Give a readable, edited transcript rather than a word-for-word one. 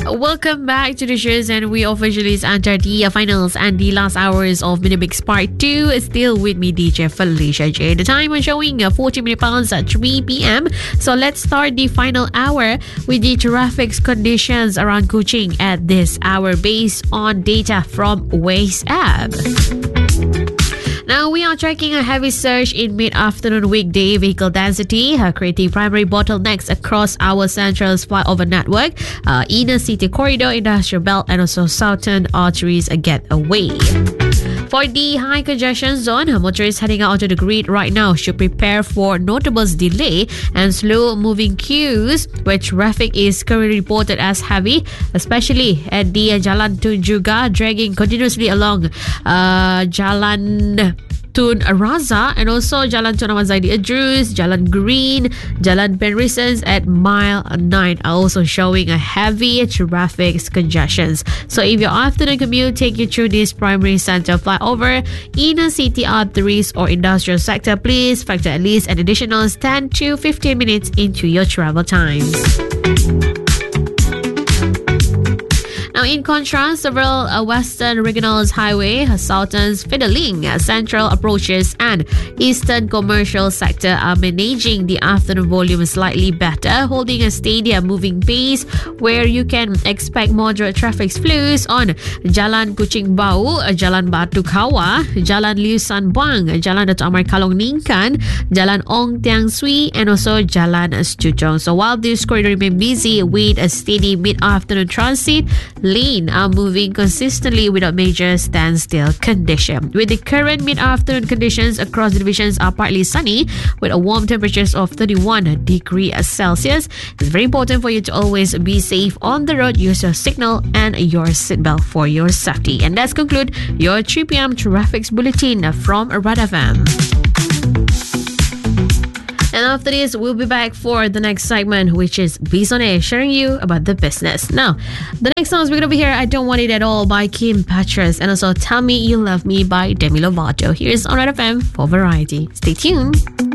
Welcome back to the shows, and we officially enter the finals and the last hours of Minimix Part 2. Still with me, DJ Felicia J. The time is showing 40 minutes past at 3 p.m. So let's start the final hour with the traffic conditions around Kuching at this hour based on data from Waze app. Now, we are tracking a heavy surge in mid-afternoon weekday vehicle density, creating primary bottlenecks across our central flyover network, inner city corridor, industrial belt, and also southern arteries getaway. For the high congestion zone, motorists heading out onto the grid right now should prepare for notable delay and slow-moving queues, where traffic is currently reported as heavy, especially at the Jalan Tun Juga, dragging continuously along Jalan Tun Raza and also Jalan Tun Ahmad Zaidi Idrus, Jalan Green, Jalan Penrisons at mile 9 are also showing a heavy traffic congestions. So if your afternoon commute take you through this primary center flyover, inner city arteries or industrial sector, please factor at least an additional 10 to 15 minutes into your travel times. Now, in contrast, several Western Regionals Highway, Southern Feeder Link, Central approaches and Eastern Commercial sector are managing the afternoon volume slightly better, holding a steady moving pace where you can expect moderate traffic flows on Jalan Kuching Bau, Jalan Batu Kawa, Jalan Liusan Buang, Jalan Dato' Amar Kalong Ningkan, Jalan Ong Tiang Sui, and also Jalan Setuchong. So while this corridor remain busy with a steady mid-afternoon transit, lane are moving consistently without major standstill condition. With the current mid-afternoon conditions across the divisions are partly sunny with a warm temperatures of 31 degrees Celsius. It's very important for you to always be safe on the road. Use your signal and your seatbelt for your safety. And that's conclude your 3 p.m. traffic bulletin from Red FM. And after this, we'll be back for the next segment, which is Biz on Air, sharing you about the business. Now, the next song is going to be here, I Don't Want It At All by Kim Petras, and also Tell Me You Love Me by Demi Lovato. Here's on Red FM for Variety. Stay tuned.